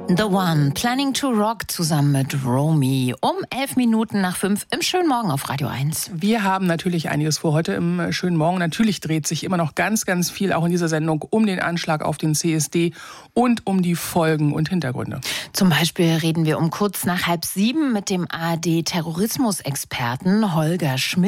The One, Planning to Rock zusammen mit Romy. Um 5:11 im schönen Morgen auf Radio 1. Wir haben natürlich einiges vor heute im schönen Morgen. Natürlich dreht sich immer noch ganz, ganz viel auch in dieser Sendung um den Anschlag auf den CSD und um die Folgen und Hintergründe. Zum Beispiel reden wir um kurz nach 6:30 mit dem ARD-Terrorismusexperten Holger Schmidt.